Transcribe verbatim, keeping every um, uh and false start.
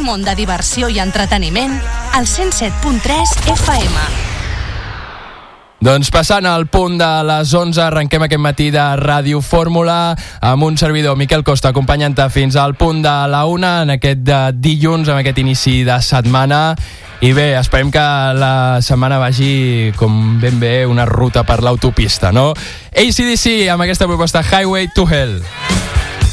món de diversió i entreteniment al cent set punt tres F M. Doncs passant al punt de les onze, arrenquem aquest matí de Ràdio Fórmula amb un servidor, Miquel Costa, acompanyant-te fins al punt de la una en aquest de dilluns, amb aquest inici de setmana. I bé, esperem que la setmana vagi com ben bé una ruta per l'autopista, no? A C D C amb aquesta proposta Highway to Hell.